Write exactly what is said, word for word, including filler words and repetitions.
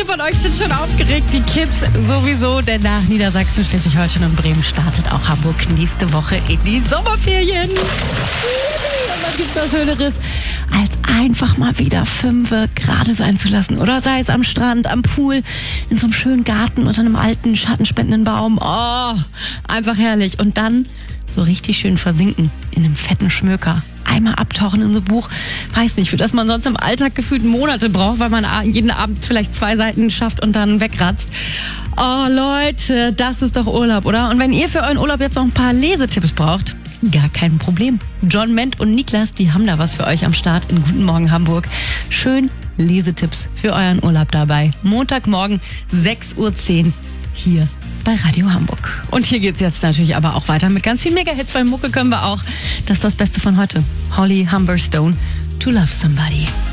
Viele von euch sind schon aufgeregt, die Kids sowieso, denn nach Niedersachsen, Schleswig-Holstein und Bremen startet auch Hamburg nächste Woche in die Sommerferien. Und was gibt's da Schöneres, als einfach mal wieder Fünfe gerade sein zu lassen, oder? Sei es am Strand, am Pool, in so einem schönen Garten unter einem alten, schattenspendenden Baum. Oh, einfach herrlich. Und dann so richtig schön versinken in einem fetten Schmöker. Einmal abtauchen in so ein Buch, weiß nicht, für das man sonst im Alltag gefühlt Monate braucht, weil man jeden Abend vielleicht zwei Seiten schafft und dann wegratzt. Oh Leute, das ist doch Urlaub, oder? Und wenn ihr für euren Urlaub jetzt noch ein paar Lesetipps braucht, gar kein Problem. John Ment und Niklas, die haben da was für euch am Start in Guten Morgen Hamburg. Schön Lesetipps für euren Urlaub dabei. Montagmorgen sechs Uhr zehn hier bei Radio Hamburg. Und hier geht's jetzt natürlich aber auch weiter mit ganz vielen Mega-Hits, weil Mucke können wir auch. Das ist das Beste von heute. Holly Humberstone, To Love Somebody.